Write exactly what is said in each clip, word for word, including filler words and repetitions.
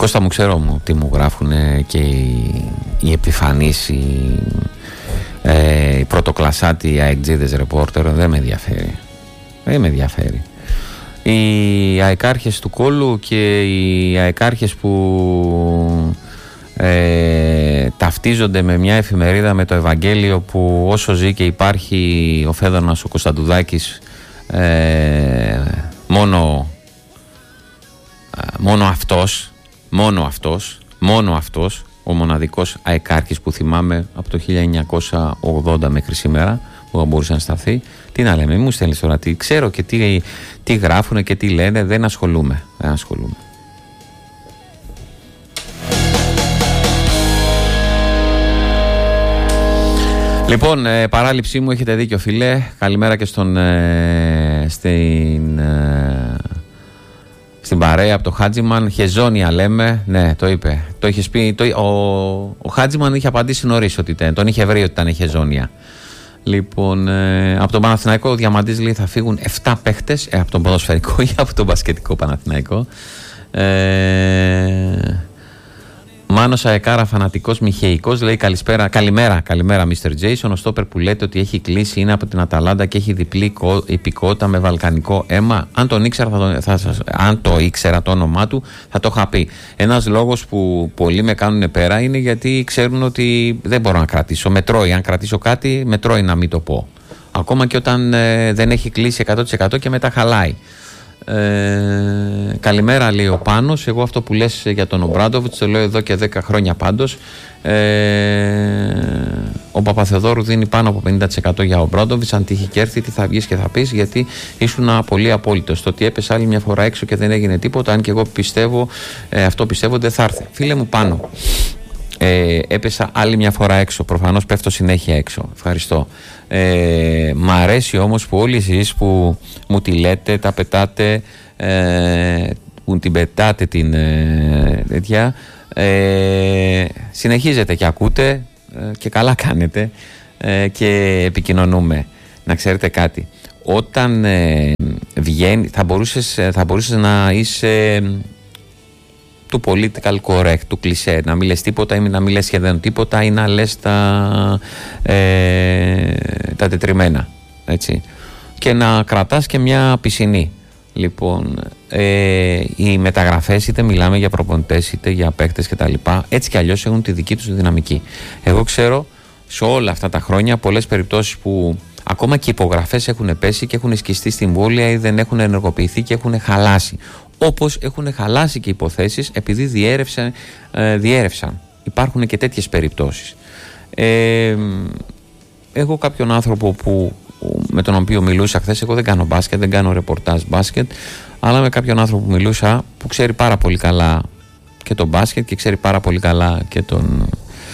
Κώστα μου, ξέρω μου τι μου γράφουν και οι, οι επιφανείς, οι, ε, οι πρωτοκλασσάτοι αεκτζίδες ρεπόρτερ. Δεν με ενδιαφέρει. Δεν με ενδιαφέρει. Οι αεκάρχες του Κόλου και οι αεκάρχες που ε, ταυτίζονται με μια εφημερίδα, με το Ευαγγέλιο, που όσο ζει και υπάρχει ο Φέδωνας ο Κωνσταντουδάκης, ε, μόνο, μόνο αυτός μόνο αυτός μόνο αυτός ο μοναδικός αεκάρχης που θυμάμαι από το χίλια εννιακόσια ογδόντα μέχρι σήμερα που μπορούσε να σταθεί. Τι να λέμε, μην μου στέλνεις τώρα τι ξέρω και τι, τι γράφουν και τι λένε. Δεν ασχολούμαι, δεν ασχολούμαι. Λοιπόν, ε, παράληψή μου, έχετε δίκιο φίλε. Καλημέρα και στον, ε, στην, ε, στην παρέα από το Χάτζιμαν. Χεζόνια λέμε. Ναι, το είπε. Το είχες πει. Το, ο, ο Χάτζιμαν είχε απαντήσει νωρίς ότι ήταν. Τον είχε βρει ότι ήταν χεζόνια. Λοιπόν, ε, από τον Παναθηναϊκό ο Διαμαντής λέει θα φύγουν επτά παίχτες. Ε, από τον ποδοσφαιρικό ή από τον μπασκετικό Παναθηναϊκό. Ε, Μάνος Αεκάρα, φανατικός Μιχαικός, λέει καλησπέρα, καλημέρα, καλημέρα μίστερ Jason. Ο στόπερ που λέτε ότι έχει κλείσει είναι από την Αταλάντα και έχει διπλή υπηκότητα με βαλκανικό αίμα. Αν, τον ήξερα, θα τον, θα, αν το ήξερα το όνομά του, θα το είχα πει. Ένας λόγος που πολλοί με κάνουν πέρα είναι γιατί ξέρουν ότι δεν μπορώ να κρατήσω. Μετρώει, αν κρατήσω κάτι, μετρώει να μην το πω. Ακόμα και όταν ε, δεν έχει κλείσει εκατό τοις εκατό και μετά χαλάει. Ε, καλημέρα λέει ο Πάνος. Εγώ αυτό που λες για τον Ομπράντοβιτς το λέω εδώ και δέκα χρόνια πάντως. ε, Ο Παπαθεοδόρου δίνει πάνω από πενήντα τοις εκατό για ο Ομπράντοβιτς. Αν τύχει και έρθει, τι θα βγεις και θα πεις, γιατί ήσουν πολύ απόλυτος. Το ότι έπεσε άλλη μια φορά έξω και δεν έγινε τίποτα, αν και εγώ πιστεύω, ε, αυτό πιστεύω, δεν θα έρθει. Φίλε μου Πάνο, ε, έπεσα άλλη μια φορά έξω. Προφανώς πέφτω συνέχεια έξω. Ευχαριστώ. Ε, μ' αρέσει όμως που όλοι εσείς που μου τη λέτε, τα πετάτε, ε, που την πετάτε την ε, τέτοια, ε, συνεχίζετε και ακούτε ε, και καλά κάνετε ε, και επικοινωνούμε. Να ξέρετε κάτι, όταν ε, βγαίνει, θα μπορούσες, θα μπορούσες να είσαι του political correct, του κλισέ, να μην λες τίποτα ή να μην λες σχεδόν τίποτα ή να λες τα, ε, τα τετριμένα, έτσι, και να κρατάς και μια πισινή. Λοιπόν, ε, οι μεταγραφές, είτε μιλάμε για προπονητές είτε για παίκτες κτλ., έτσι κι αλλιώς έχουν τη δική τους δυναμική. Εγώ ξέρω σε όλα αυτά τα χρόνια πολλές περιπτώσεις που ακόμα και οι υπογραφές έχουν πέσει και έχουν σκιστεί στην βόλια ή δεν έχουν ενεργοποιηθεί και έχουν χαλάσει. Όπως έχουν χαλάσει και υποθέσεις επειδή διέρευσαν, ε, διέρευσαν. Υπάρχουν και τέτοιες περιπτώσεις. Ε, έχω κάποιον άνθρωπο που, με τον οποίο μιλούσα χθες. Εγώ δεν κάνω μπάσκετ, δεν κάνω ρεπορτάζ μπάσκετ, αλλά με κάποιον άνθρωπο που μιλούσα που ξέρει πάρα πολύ καλά και τον μπάσκετ και ξέρει πάρα πολύ καλά και τον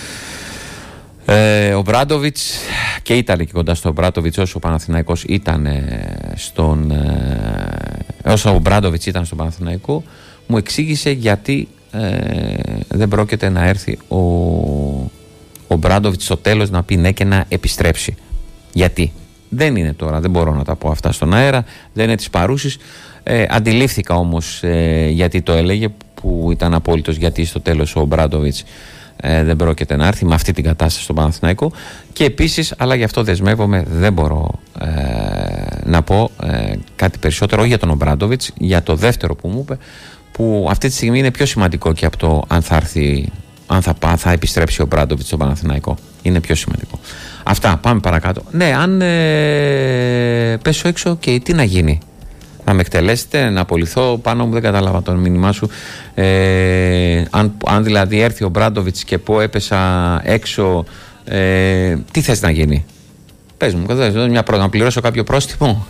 ε, ο Μπράντοβιτς, και ήταν και κοντά στον Μπράντοβιτς όσο ο Παναθηναϊκός ήταν στον ε, όσο ο Μπράντοβιτς ήταν στον Παναθηναϊκό. Μου εξήγησε γιατί ε, δεν πρόκειται να έρθει ο, ο Μπράντοβιτς στο τέλος να πει ναι και να επιστρέψει. Γιατί δεν είναι τώρα, δεν μπορώ να τα πω αυτά στον αέρα, δεν είναι της παρούσης. ε, αντιλήφθηκα όμως ε, γιατί το έλεγε, που ήταν απόλυτος, γιατί στο τέλος ο Μπράντοβιτς Ε, δεν πρόκειται να έρθει με αυτή την κατάσταση στο Παναθηναϊκό. Και επίσης, αλλά γι' αυτό δεσμεύομαι, δεν μπορώ ε, να πω ε, κάτι περισσότερο, όχι για τον Ομπράντοβιτς, για το δεύτερο που μου είπε, που αυτή τη στιγμή είναι πιο σημαντικό και από το αν θα έρθει, αν θα, θα επιστρέψει ο Ομπράντοβιτς στο Παναθηναϊκό. Είναι πιο σημαντικό. Αυτά, πάμε παρακάτω. Ναι, αν ε, πέσω έξω και τι να γίνει, να με εκτελέσετε, να απολυθώ πάνω μου, δεν κατάλαβα το μήνυμά σου. Ε, αν, αν δηλαδή έρθει ο Μπράντοβιτς και πω έπεσα έξω, ε, τι θες να γίνει? Πες μου, μια προ, να πληρώσω κάποιο πρόστιμο?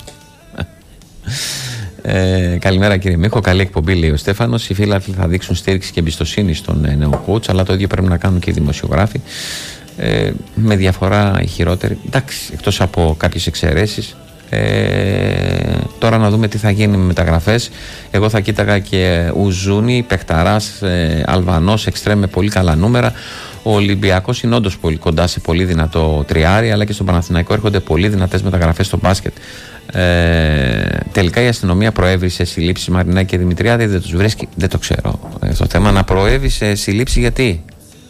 ε, καλημέρα κύριε Μίχο, καλή εκπομπή λέει ο Στέφανος. Οι φίλοι θα δείξουν στήριξη και εμπιστοσύνη στον ε, νέο coach, αλλά το ίδιο πρέπει να κάνουν και οι δημοσιογράφοι. Ε, με διαφορά η χειρότερη, εντάξει, εκτός από κάποιες εξαιρέσεις. Ε, τώρα να δούμε τι θα γίνει με μεταγραφές. Εγώ θα κοίταγα και Ουζούνι, παιχταράς, ε, Αλβανός, εξτρέμ με πολύ καλά νούμερα. Ο Ολυμπιακός είναι όντως πολύ κοντά σε πολύ δυνατό τριάρι, αλλά και στον Παναθηναϊκό έρχονται πολύ δυνατές μεταγραφές στο μπάσκετ. Ε, τελικά η αστυνομία προέβη σε συλλήψεις Μαρινάκη και Δημητριάδη, δεν τους βρίσκει, δεν το ξέρω. Ε, στο θέμα. Να προέβει σε συλλήψη γιατί?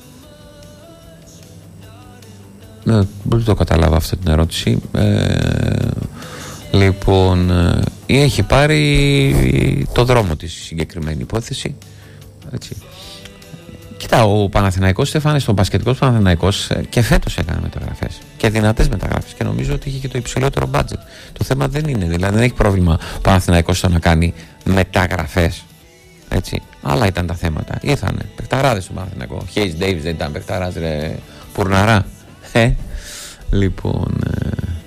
Ναι, δεν το καταλάβω αυτή την ερώτηση. Ε, λοιπόν, ή έχει πάρει το δρόμο της συγκεκριμένη υπόθεση. Έτσι. Κοίτα, ο Παναθηναϊκός, Στέφανε, στον μπασκετικός Παναθηναϊκός και φέτος έκανε μεταγραφές και δυνατές μεταγραφές και νομίζω ότι είχε και το υψηλότερο μπάτζετ. Το θέμα δεν είναι, δηλαδή δεν έχει πρόβλημα ο Παναθηναϊκός στο να κάνει μεταγραφές. Έτσι. Άλλα ήταν τα θέματα. Ήρθανε παιχταράδες στον Παναθηναϊκό. Χέις Ντέιβις δεν ήταν παιχταράς, ρε Πουρναρά. Ε, λοιπόν. Ε...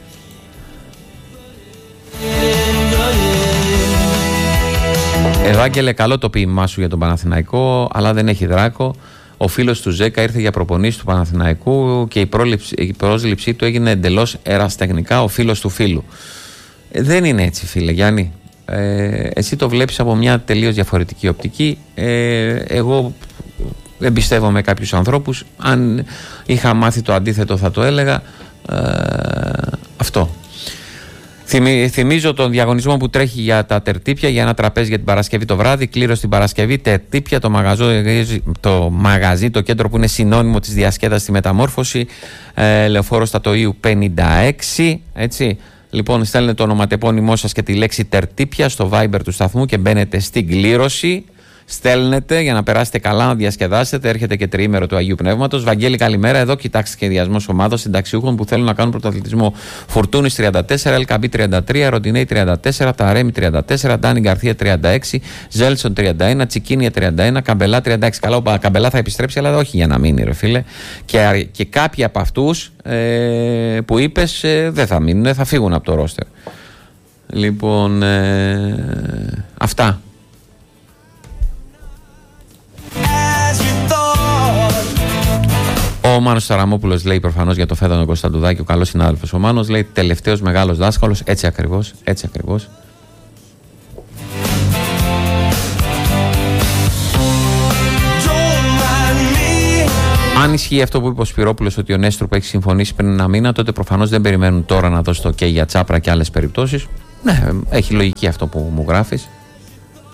Ευάγγελε, καλό το ποίημά σου για τον Παναθηναϊκό, αλλά δεν έχει δράκο. Ο φίλος του Ζέκα ήρθε για προπονήσεις του Παναθηναϊκού και η, πρόληψη, η πρόσληψή του έγινε εντελώς ερασιτεχνικά ο φίλος του φίλου. Ε, δεν είναι έτσι, φίλε Γιάννη. Ε, εσύ το βλέπεις από μια τελείως διαφορετική οπτική. Ε, εγώ εμπιστεύομαι κάποιους ανθρώπους. Αν είχα μάθει το αντίθετο θα το έλεγα. Ε, αυτό. Θυμίζω τον διαγωνισμό που τρέχει για τα τερτύπια, για ένα τραπέζι για την Παρασκευή το βράδυ. Κλήρωση την Παρασκευή, τερτύπια, το, μαγαζό, το μαγαζί, το κέντρο που είναι συνώνυμο της διασκέδασης στη μεταμόρφωση. Ε, Λεωφόρο Στατοίου πενήντα έξι. Έτσι. Λοιπόν, στέλνετε το ονοματεπώνυμό σας και τη λέξη τερτύπια στο Viber του σταθμού και μπαίνετε στην κλήρωση. Στέλνετε για να περάσετε καλά, να διασκεδάσετε. Έρχεται και τριήμερο του Αγίου Πνεύματος. Βαγγέλη, καλημέρα. Εδώ κοιτάξτε σχεδιασμός ομάδος συνταξιούχων που θέλουν να κάνουν πρωταθλητισμό. Φορτούνης τριάντα τέσσερα, Ελκαμπή τριάντα τρία, Ροντινέη τριάντα τέσσερα, Ταρέμι τριάντα τέσσερα, Ντάνι Γκαρθία τριάντα έξι, Ζέλσον τριάντα ένα, Τσικίνια τριάντα ένα, Καμπελά τριάντα έξι. Καλά, ο Καμπελά θα επιστρέψει, αλλά όχι για να μείνει, ρε φίλε. Και, και κάποιοι από αυτούς ε, που είπες ε, δεν θα μείνουν, θα φύγουν από το ρόστερ. Λοιπόν, ε, αυτά. Ο Μάνος Σαραμόπουλος λέει προφανώς για το Φέδωνο Κωνσταντουδάκη, ο καλός συνάδελφος ο Μάνος, λέει τελευταίος μεγάλος δάσκαλος, έτσι ακριβώς, έτσι ακριβώς. Αν ισχύει αυτό που είπε ο Σπυρόπουλος ότι ο Νέστρου που έχει συμφωνήσει πριν ένα μήνα, τότε προφανώς δεν περιμένουν τώρα να δώσει το OK για Τσάπρα και άλλες περιπτώσεις. Ναι, έχει λογική αυτό που μου γράφεις.